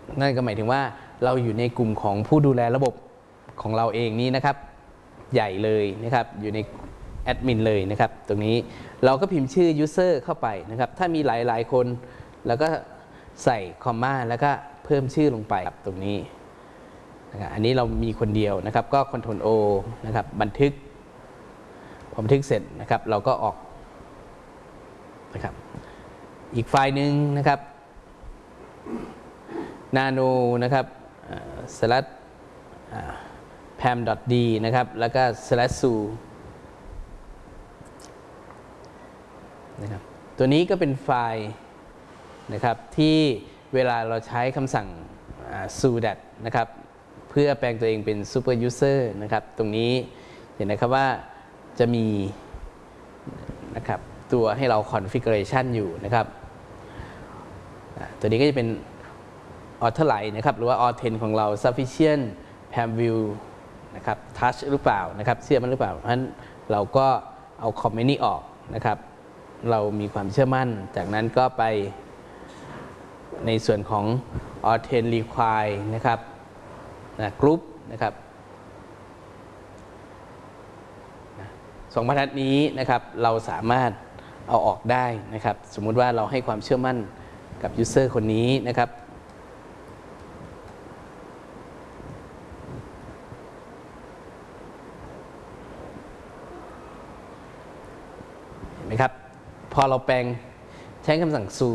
นั่นก็หมายถึงว่าเราอยู่ในกลุ่มของผู้ดูแลระบบของเราเองนี้นะครับใหญ่เลยนะครับอยู่ในแอดมินเลยนะครับตรงนี้เราก็พิมพ์ชื่อ user เข้าไปนะครับถ้ามีหลายๆคนแล้วก็ใส่คอมมาแล้วก็เพิ่มชื่อลงไปตรงนี้นะครับอันนี้เรามีคนเดียวนะครับก็ Ctrl O นะครับบันทึกพอบันทึกเสร็จนะครับเราก็ออกนะครับอีกไฟล์หนึ่งนะครับ nano นะครับ/pam.d นะครับแล้วก็/su นะครับตัวนี้ก็เป็นไฟล์นะครับที่เวลาเราใช้คำสั่ง sudat นะครับเพื่อแปลงตัวเองเป็น super user นะครับตรงนี้เห็นนะครับว่าจะมีนะครับตัวให้เรา configuration อยู่นะครับตัวนี้ก็จะเป็น authorize นะครับหรือว่า authent ของเรา sufficient pam view นะครับ touch หรือเปล่านะครับเชื่อมันหรือเปล่าเพราะฉะนั้นเราก็เอาคอมเมนต์นี้ออกนะครับเรามีความเชื่อมั่นจากนั้นก็ไปในส่วนของ authent require นะครับgroup นะครับสองบรรทัดนี้นะครับเราสามารถเอาออกได้นะครับสมมุติว่าเราให้ความเชื่อมั่นกับ user คนนี้นะครับเห็นไหมครับพอเราแปลงใช้คำสั่ง su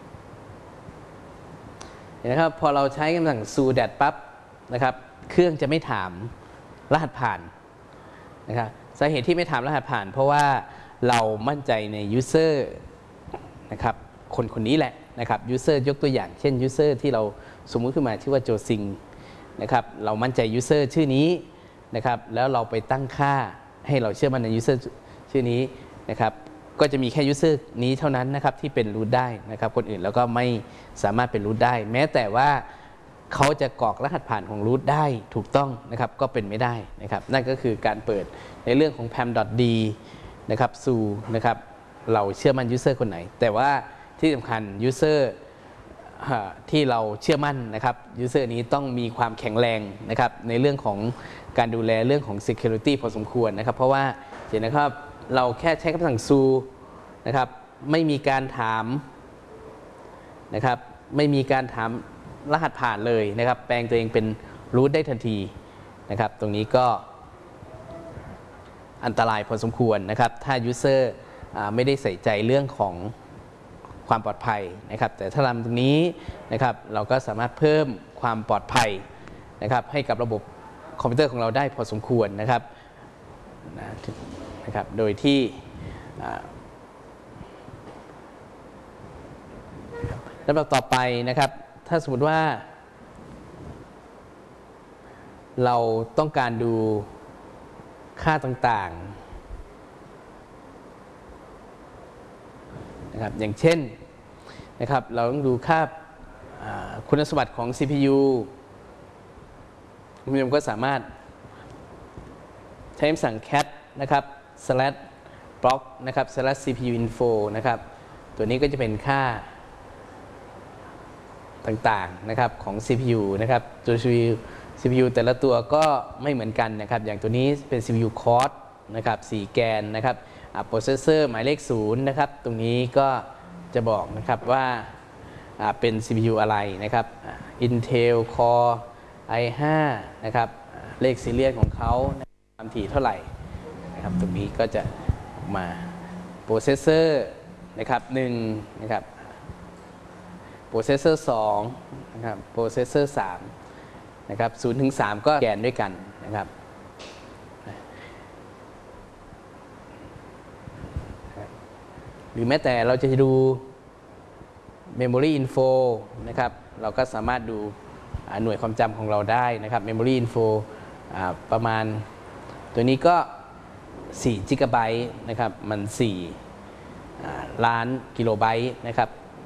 เห็นไหมครับพอเราใช้คำสั่ง sudat ปั๊บนะครับเครื่องจะไม่ถามรหัสผ่านนะครับสาเหตุที่ไม่ถามรหัสผ่านเพราะว่าเรามั่นใจใน user นะครับคนนี้แหละนะครับ user ยกตัวอย่างเช่น user ที่เราสมมุติขึ้นมาชื่อว่าโจซิงนะครับเรามั่นใจ user ชื่อนี้นะครับแล้วเราไปตั้งค่าให้เราเชื่อมั่นใน user ชื่อนี้นะครับก็จะมีแค่ user นี้เท่านั้นนะครับที่เป็น root ได้นะครับคนอื่นแล้วก็ไม่สามารถเป็น root ได้แม้แต่ว่าเขาจะกรอกรหัสผ่านของ root ได้ถูกต้องนะครับก็เป็นไม่ได้นะครับนั่นก็คือการเปิดในเรื่องของ pam.d นะครับสู่นะครับเราเชื่อมั่น user คนไหนแต่ว่าที่สำคัญ user ที่เราเชื่อมั่นนะครับ user นี้ต้องมีความแข็งแรงนะครับในเรื่องของการดูแลเรื่องของ security พอสมควรนะครับเพราะว่าเห็นนะครับเราแค่ใช้คำสั่ง su นะครับไม่มีการถามนะครับไม่มีการถามรหัสผ่านเลยนะครับแปลงตัวเองเป็น root ได้ทันทีนะครับตรงนี้ก็อันตรายพอสมควรนะครับถ้า user ไม่ได้ใส่ใจเรื่องของความปลอดภัยนะครับแต่ถ้าทำตรงนี้นะครับเราก็สามารถเพิ่มความปลอดภัยนะครับให้กับระบบคอมพิวเตอร์ของเราได้พอสมควรนะครับโดยที่ลำดับต่อไปนะครับถ้าสมมติว่าเราต้องการดูค่าต่างๆนะครับอย่างเช่นนะครับเราต้องดูค่าคุณสมบัติของ CPU คุณผู้ชมก็สามารถใช้คำสั่ง cat นะครับ /block นะครับ /cpu info นะครับตัวนี้ก็จะเป็นค่าต่างๆนะครับของ CPU นะครับตัว CPU แต่ละตัวก็ไม่เหมือนกันนะครับอย่างตัวนี้เป็น CPU core นะครับ4 แกนนะครับprocessor หมายเลข0นะครับตรงนี้ก็จะบอกนะครับว่าเป็น CPU อะไรนะครับ Intel Core i5 นะครับเลขซีเรียลของเขาความถี่เท่าไหร่นะครับตรงนี้ก็จะมา processor นะครับ1นะครับprocessor 2นะครับ processor 3นะครับ0 ถึง 3ก็แกนด้วยกันนะครับหรือแม้แต่เราจะดู memory info นะครับเราก็สามารถดูหน่วยความจำของเราได้นะครับ memory info ประมาณตัวนี้ก็4 กิกะไบต์นะครับมัน4 ล้านกิโลไบต์นะครับ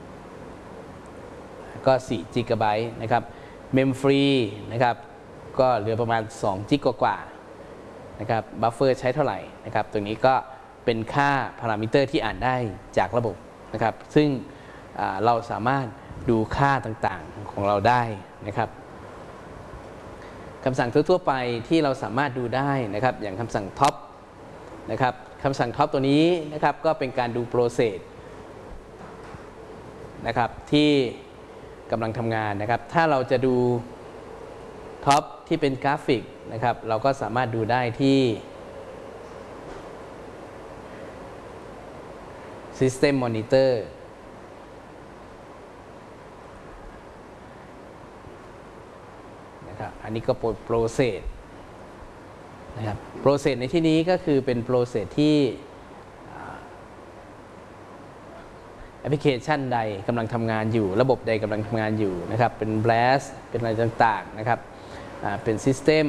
ก็4 กิกะไบต์นะครับเมมฟรีนะครับก็เหลือประมาณ2 กิกกว่านะครับบัฟเฟอร์ใช้เท่าไหร่นะครับตรงนี้ก็เป็นค่าพารามิเตอร์ที่อ่านได้จากระบบนะครับซึ่งเราสามารถดูค่าต่างๆของเราได้นะครับคำสั่งทั่วๆไปที่เราสามารถดูได้นะครับอย่างคำสั่งท็อปนะครับคำสั่งท็อปตัวนี้นะครับก็เป็นการดูโปรเซสนะครับที่กำลังทำงานนะครับถ้าเราจะดูท็อปที่เป็นกราฟิกนะครับเราก็สามารถดูได้ที่ System Monitor นะครับอันนี้ก็โปรเซสนะครับโปรเซสในที่นี้ก็คือเป็นโปรเซสที่แอปพลิเคชันใดกำลังทำงานอยู่ระบบใดกำลังทำงานอยู่นะครับเป็น blast เป็นอะไรต่างๆนะครับเป็น system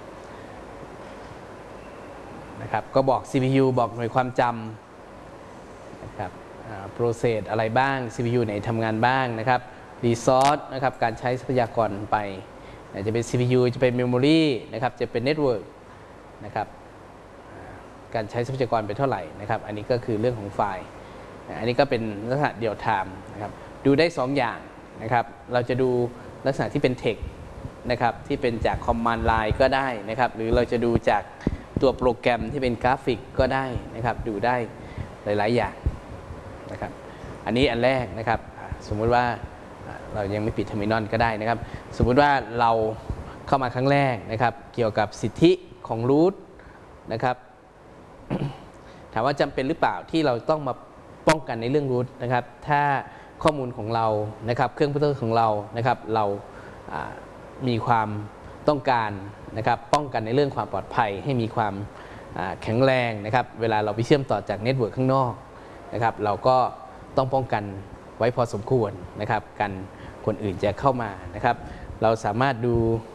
นะครับก็บอก CPU บอกหน่วยความจำนะครับprocess อะไรบ้าง CPU ไหนทำงานบ้างนะครับ resource นะครับการใช้ทรัพยากรไปจะเป็น CPU จะเป็น memory นะครับจะเป็น network นะครับการใช้ทรัพยากรไปเท่าไหร่นะครับอันนี้ก็คือเรื่องของไฟล์อันนี้ก็เป็นลักษณะเดียวไทม์นะครับดูได้2 อย่างนะครับเราจะดูลักษณะที่เป็น text นะครับที่เป็นจาก command line ก็ได้นะครับหรือเราจะดูจากตัวโปรแกรมที่เป็นกราฟิกก็ได้นะครับดูได้หลายๆอย่างนะครับอันนี้อันแรกนะครับสมมุติว่าเรายังไม่ปิดเทอร์มินอลก็ได้นะครับสมมุติว่าเราเข้ามาครั้งแรกนะครับเกี่ยวกับสิทธิของรูทนะครับ ถามว่าจำเป็นหรือเปล่าที่เราต้องมาป้องกันในเรื่องรูทนะครับถ้าข้อมูลของเรานะครับเครื่องคอมพิวเตอร์ของเรานะครับเรามีความต้องการนะครับป้องกันในเรื่องความปลอดภัยให้มีความแข็งแรงนะครับเวลาเราไปเชื่อมต่อจากเน็ตเวิร์กข้างนอกนะครับเราก็ต้องป้องกันไว้พอสมควรนะครับกันคนอื่นจะเข้ามานะครับเราสามารถดู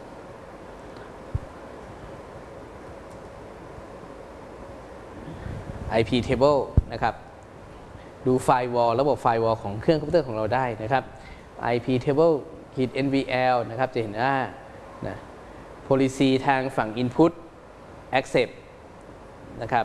IP table นะครับดูไฟวอลระบบไฟวอลของเครื่องคอมพิวเตอร์ของเราได้นะครับ IP table NVL นะครับจะเห็นว่านะ policy ทางฝั่ง input accept นะครับ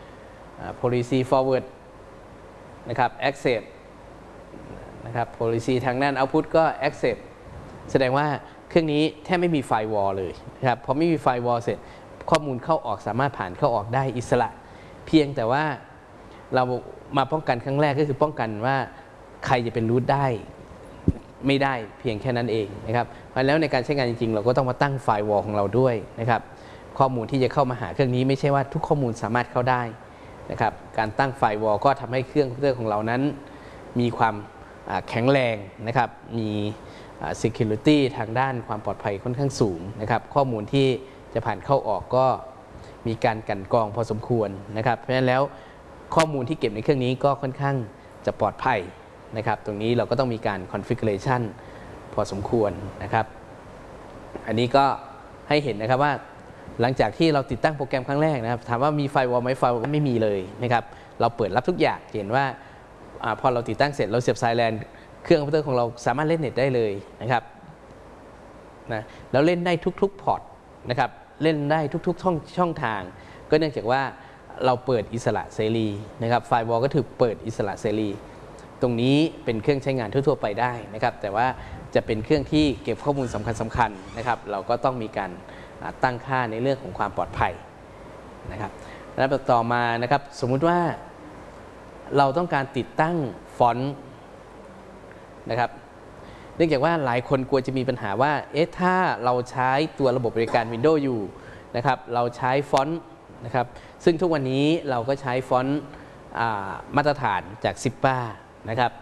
policy forward นะครับ accept นะครับ policy ทางด้าน output ก็ accept แสดงว่าเครื่องนี้แทบไม่มีไฟวอลเลยนะครับพอไม่มีไฟวอลเสร็จข้อมูลเข้าออกสามารถผ่านเข้าออกได้อิสระเพียงแต่ว่าเรามาป้องกันครั้งแรกก็คือป้องกันว่าใครจะเป็นรูทได้ไม่ได้เพียงแค่นั้นเองนะครับแล้วในการใช้งานจริงๆเราก็ต้องมาตั้งไฟวอลของเราด้วยนะครับข้อมูลที่จะเข้ามาหาเครื่องนี้ไม่ใช่ว่าทุกข้อมูลสามารถเข้าได้นะครับการตั้งไฟวอลก็ทำให้เครื่องคอมพิวเตอร์ของเรานั้นมีความแข็งแรงนะครับมีsecurity ทางด้านความปลอดภัยค่อนข้างสูงนะครับข้อมูลที่จะผ่านเข้าออกก็มีการกลั่นกรองพอสมควรนะครับเพราะฉะนั้นแล้วข้อมูลที่เก็บในเครื่องนี้ก็ค่อนข้างจะปลอดภัยนะครับตรงนี้เราก็ต้องมีการ configuration พอสมควรนะครับอันนี้ก็ให้เห็นนะครับว่าหลังจากที่เราติดตั้งโปรแกรมครั้งแรกนะครับถามว่ามีไฟวอลไหมไฟวอลไม่มีเลยนะครับเราเปิดรับทุกอย่างเห็นว่าพอเราติดตั้งเสร็จเราเสียบสายแลนเครื่องคอมพิวเตอร์ของเราสามารถเล่นเน็ตได้เลยนะครับนะแล้วเล่นได้ทุกๆพอร์ตนะครับเล่นได้ทุกๆช่องทางก็เนื่องจากว่าเราเปิดอิสระเสรีนะครับไฟวอลก็ถูกเปิดอิสระเสรีตรงนี้เป็นเครื่องใช้งานทั่วๆไปได้นะครับแต่ว่าจะเป็นเครื่องที่เก็บข้อมูลสำคัญนะครับเราก็ต้องมีการตั้งค่าในเรื่องของความปลอดภัยนะครับแล้วต่อมานะครับสมมุติว่าเราต้องการติดตั้งฟอนต์นะครับเนื่องจากว่าหลายคนกลัวจะมีปัญหาว่าถ้าเราใช้ตัวระบบบริการ Windows อยู่นะครับเราใช้ฟอนต์นะครับซึ่งทุกวันนี้เราก็ใช้ฟอนต์มาตรฐานจาก SIPA นะครับ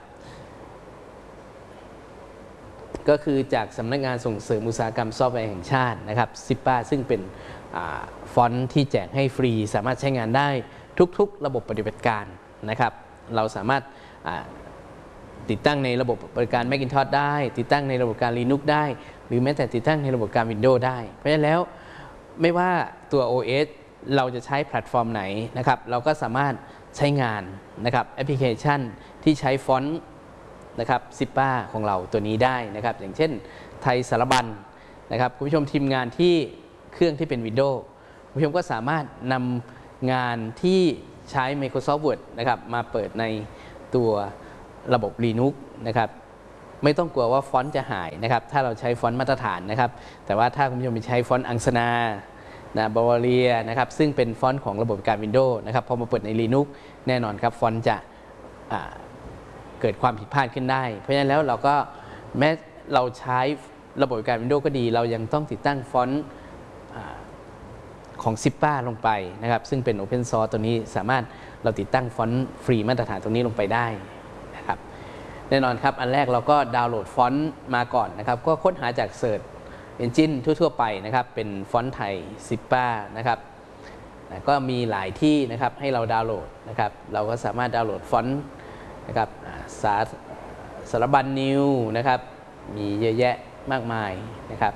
ก็คือจากสำนักงานส่งเสริมอุตสาหกรรมซอฟต์แวร์แห่งชาตินะครับ SIPA ซึ่งเป็นฟอนต์ที่แจกให้ฟรีสามารถใช้งานได้ทุกๆระบบปฏิบัติการนะครับเราสามารถติดตั้งในระบบบริการ Macintosh ได้ติดตั้งในระบบการ Linux ได้หรือแม้แต่ติดตั้งในระบบการ Windows ได้เพราะฉะนั้นแล้วไม่ว่าตัว OS เราจะใช้แพลตฟอร์มไหนนะครับเราก็สามารถใช้งานนะครับแอปพลิเคชันที่ใช้ฟอนต์นะครับSIPAของเราตัวนี้ได้นะครับอย่างเช่นไทยสารบัญนะครับคุณผู้ชมทีมงานที่เครื่องที่เป็น Windows คุณผู้ชมก็สามารถนำงานที่ใช้ Microsoft Word นะครับมาเปิดในตัวระบบ Linux นะครับไม่ต้องกลัวว่าฟอนต์จะหายนะครับถ้าเราใช้ฟอนต์มาตรฐานนะครับแต่ว่าถ้าคุณผู้ชมไปใช้ฟอนต์อังสนาบาวาเรียนะครับซึ่งเป็นฟอนต์ของระบบการ Windows นะครับพอมาเปิดใน Linux แน่นอนครับฟอนต์จะเกิดความผิดพลาดขึ้นได้เพราะฉะนั้นแล้วเราก็แม้เราใช้ระบบการ Windows ก็ดีเรายังต้องติดตั้งฟอนต์ของ Zipa ลงไปนะครับซึ่งเป็น Open Source ตัวนี้สามารถเราติดตั้งฟอนต์ฟรีมาตรฐานตรงนี้ลงไปได้นะครับแน่นอนครับอันแรกเราก็ดาวน์โหลดฟอนต์มาก่อนนะครับก็ค้นหาจากเสิร์ชเอนจินทั่วๆไปนะครับเป็นฟอนต์ไทย Zipa นะครับก็มีหลายที่นะครับให้เราดาวน์โหลดนะครับเราก็สามารถดาวน์โหลดฟอนต์นะครับสารบัญนิวนะครับมีเยอะแยะมากมายนะครับ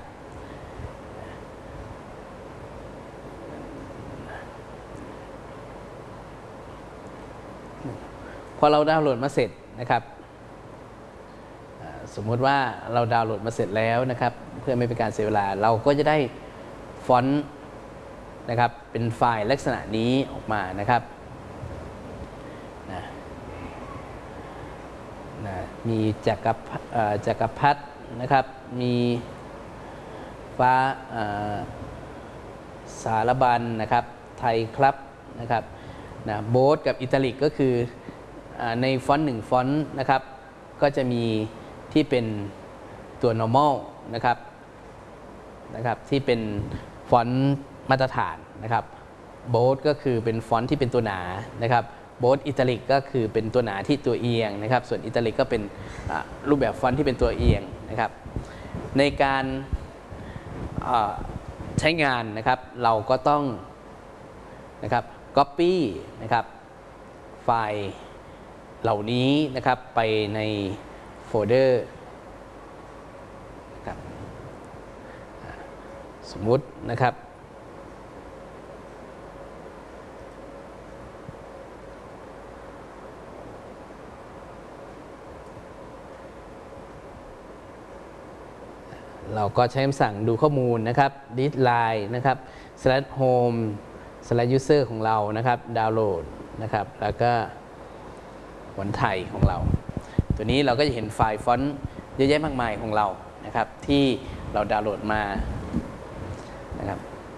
พอเราดาวน์โหลดมาเสร็จนะครับสมมติว่าเราดาวน์โหลดมาเสร็จแล้วนะครับเพื่อไม่เป็นการเสียเวลาเราก็จะได้ฟอนต์นะครับเป็นไฟล์ลักษณะนี้ออกมานะครับมีจักรพรรดินะครับมีฟ้าสารบัญนะครับไทยครับนะครับโบ๊ทกับอิตาลิกก็คือในฟอนต์1ฟอนต์นะครับก็จะมีที่เป็นตัว normal นะครับที่เป็นฟอนต์มาตรฐานนะครับโบ๊ทก็คือเป็นฟอนต์ที่เป็นตัวหนานะครับโบ๊ทอิตาลิกก็คือเป็นตัวหนาที่ตัวเอียงนะครับส่วนอิตาลิกก็เป็นรูปแบบฟอนต์ที่เป็นตัวเอียงนะครับในการใช้งานนะครับเราก็ต้องนะครับ copy นะครับไฟล์เหล่านี้นะครับไปในโฟลเดอร์นะครับสมมุตินะครับเราก็ใช้คำสั่งดูข้อมูลนะครับ disk line นะครับ /home /user ของเรานะครับดาวน์โหลดนะครับแล้วก็วันไทยของเราตัวนี้เราก็จะเห็นไฟล์ฟอนต์เยอะแยะมากมายของเรานะครับที่เราดาวน์โหลดมานะครับ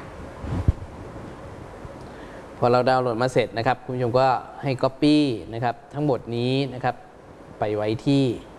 พอเราดาวน์โหลดมาเสร็จนะครับคุณผู้ชมก็ให้ Copy นะครับทั้งหมดนี้นะครับไปไว้ที่